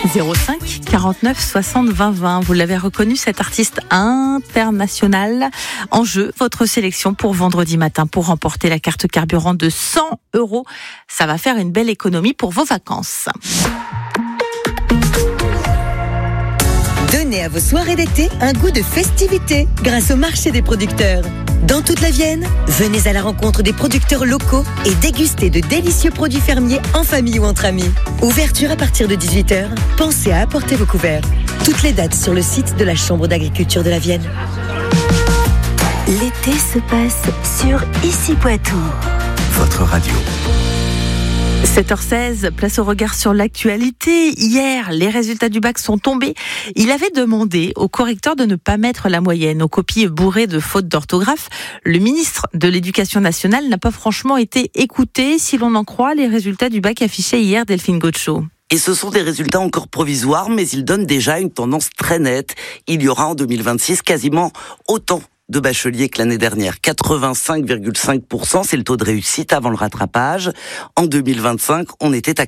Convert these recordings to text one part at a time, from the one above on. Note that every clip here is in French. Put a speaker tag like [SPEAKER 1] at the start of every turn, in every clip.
[SPEAKER 1] 05 49 60 20 20. Vous l'avez reconnu, cet artiste international. En jeu, votre sélection pour vendredi matin pour remporter la carte carburant de 100 €. Ça va faire une belle économie pour vos vacances.
[SPEAKER 2] Donnez à vos soirées d'été un goût de festivité grâce au marché des producteurs. Dans toute la Vienne, venez à la rencontre des producteurs locaux et dégustez de délicieux produits fermiers en famille ou entre amis. Ouverture à partir de 18h. Pensez à apporter vos couverts. Toutes les dates sur le site de la Chambre d'agriculture de la Vienne.
[SPEAKER 3] L'été se passe sur Ici Poitou.
[SPEAKER 4] Votre radio.
[SPEAKER 1] 7h16, place au regard sur l'actualité. Hier, les résultats du bac sont tombés. Il avait demandé au correcteur de ne pas mettre la moyenne aux copies bourrées de fautes d'orthographe. Le ministre de l'Éducation nationale n'a pas franchement été écouté, si l'on en croit les résultats du bac affichés hier, Delphine Gaucho.
[SPEAKER 5] Et ce sont des résultats encore provisoires, mais ils donnent déjà une tendance très nette. Il y aura en 2026 quasiment autant de bacheliers que l'année dernière. 85,5%, c'est le taux de réussite avant le rattrapage. En 2025, on était à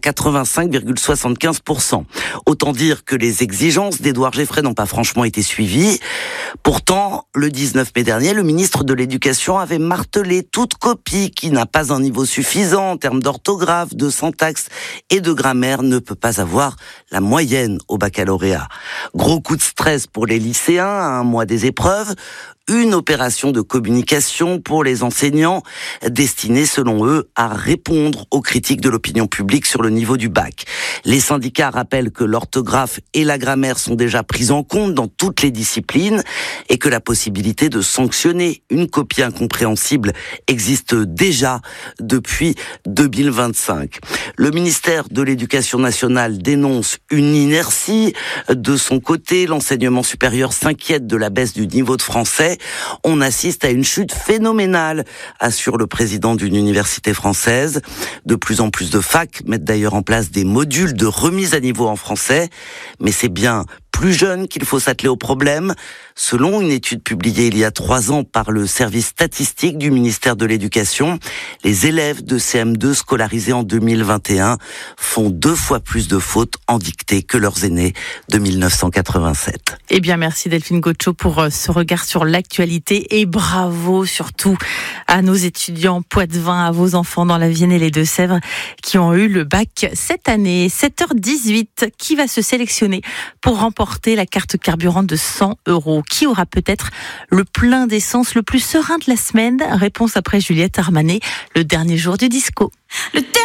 [SPEAKER 5] 85,75%. Autant dire que les exigences d'Édouard Geffray n'ont pas franchement été suivies. Pourtant, le 19 mai dernier, le ministre de l'Éducation avait martelé toute copie qui n'a pas un niveau suffisant en termes d'orthographe, de syntaxe et de grammaire ne peut pas avoir la moyenne au baccalauréat. Gros coup de stress pour les lycéens à un mois des épreuves. Une opération de communication pour les enseignants destinée, selon eux, à répondre aux critiques de l'opinion publique sur le niveau du bac. Les syndicats rappellent que l'orthographe et la grammaire sont déjà prises en compte dans toutes les disciplines et que la possibilité de sanctionner une copie incompréhensible existe déjà depuis 2025. Le ministère de l'Éducation nationale dénonce une inertie. De son côté, l'enseignement supérieur s'inquiète de la baisse du niveau de français. On assiste à une chute phénoménale, assure le président d'une université française. De plus en plus de facs mettent d'ailleurs en place des modules de remise à niveau en français. Mais c'est bien plus jeune qu'il faut s'atteler au problème. Selon une étude publiée il y a 3 ans par le service statistique du ministère de l'Éducation, les élèves de CM2 scolarisés en 2021 font 2 fois plus de fautes en dictée que leurs aînés de 1987.
[SPEAKER 1] Eh bien, merci Delphine Gaucho pour ce regard sur l'actualité et bravo surtout à nos étudiants poitevins, à vos enfants dans la Vienne et les Deux-Sèvres qui ont eu le bac cette année. 7h18, qui va se sélectionner pour remporter la carte carburant de 100 €? Qui aura peut-être le plein d'essence le plus serein de la semaine? Réponse après Juliette Armanet, le dernier jour du disco.